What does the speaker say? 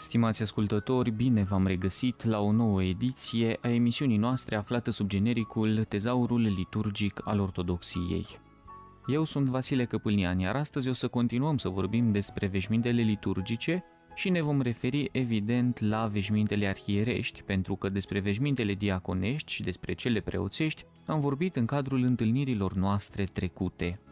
Stimați ascultători, bine v-am regăsit la o nouă ediție a emisiunii noastre aflată sub genericul Tezaurul liturgic al Ortodoxiei. Eu sunt Vasile Căpâlnian, iar astăzi o să continuăm să vorbim despre veșmintele liturgice și ne vom referi evident la veșmintele arhierești, pentru că despre veșmintele diaconești și despre cele preoțești am vorbit în cadrul întâlnirilor noastre trecute.